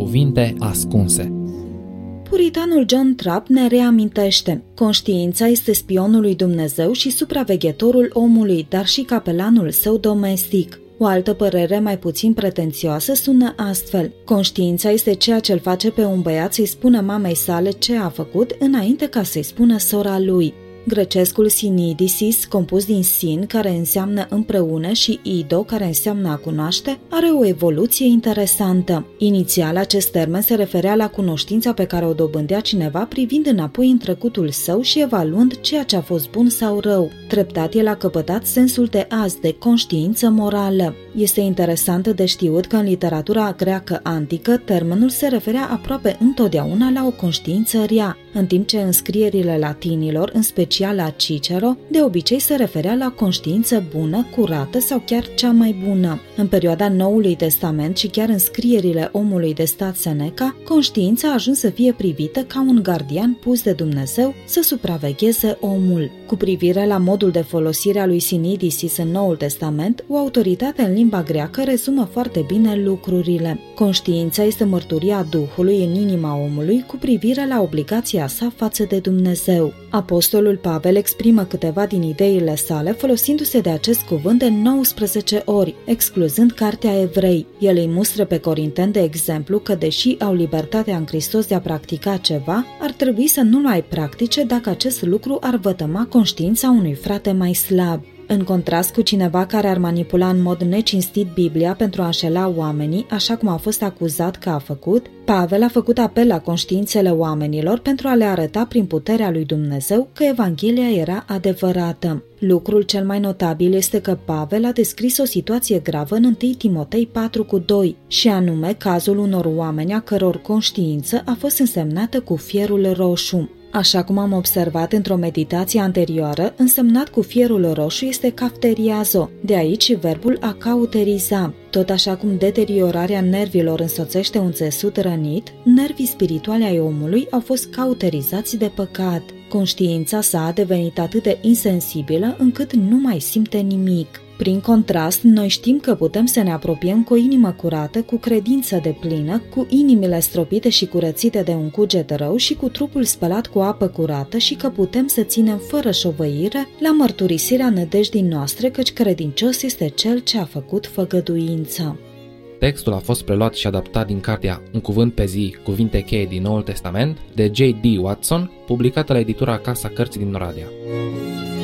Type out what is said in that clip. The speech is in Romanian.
Cuvinte ascunse. Puritanul John Trapp ne reamintește: conștiința este spionul lui Dumnezeu și supraveghetorul omului, dar și capelanul său domestic. O altă părere mai puțin pretențioasă sună astfel: conștiința este ceea ce îl face pe un băiat să-i spună mamei sale ce a făcut înainte ca să-i spună sora lui. Grecescul sinidisis, compus din sin, care înseamnă împreună, și ido, care înseamnă a cunoaște, are o evoluție interesantă. Inițial, acest termen se referea la cunoștința pe care o dobândea cineva privind înapoi în trecutul său și evaluând ceea ce a fost bun sau rău. Treptat, el a căpătat sensul de azi, de conștiință morală. Este interesant de știut că în literatura greacă antică, termenul se referea aproape întotdeauna la o conștiință rea, în timp ce în scrierile latinilor, în special la Cicero, de obicei se referea la conștiință bună, curată sau chiar cea mai bună. În perioada Noului Testament și chiar în scrierile omului de stat Seneca, conștiința a ajuns să fie privită ca un gardian pus de Dumnezeu să supravegheze omul. Cu privire la modul de folosire a lui Sinidisis în Noul Testament, o autoritate în limba greacă rezumă foarte bine lucrurile. Conștiința este mărturia Duhului în inima omului cu privire la obligația sa față de Dumnezeu. Apostolul Pavel exprimă câteva din ideile sale folosindu-se de acest cuvânt de 19 ori, excluzând Cartea Evrei. El îi mustră pe corinteni, de exemplu, că deși au libertatea în Hristos de a practica ceva, ar trebui să nu mai practice dacă acest lucru ar vătăma conștiința unui frate mai slab. În contrast cu cineva care ar manipula în mod necinstit Biblia pentru a înșela oamenii, așa cum a fost acuzat că a făcut, Pavel a făcut apel la conștiințele oamenilor pentru a le arăta prin puterea lui Dumnezeu că Evanghelia era adevărată. Lucrul cel mai notabil este că Pavel a descris o situație gravă în 1 Timotei 4:2, și anume cazul unor oameni a căror conștiință a fost însemnată cu fierul roșu. Așa cum am observat într-o meditație anterioară, însemnat cu fierul roșu este cafteriazo, de aici verbul a cauteriza. Tot așa cum deteriorarea nervilor însoțește un țesut rănit, nervii spirituali ai omului au fost cauterizați de păcat. Conștiința sa a devenit atât de insensibilă încât nu mai simte nimic. Prin contrast, noi știm că putem să ne apropiem cu o inimă curată, cu credință deplină, cu inimile stropite și curățite de un cuget rău și cu trupul spălat cu apă curată și că putem să ținem fără șovăire la mărturisirea nădejdii noastre, căci credincios este cel ce a făcut făgăduință. Textul a fost preluat și adaptat din cartea Un cuvânt pe zi, cuvinte cheie din Noul Testament, de J.D. Watson, publicată la editura Casa Cărții din Oradea.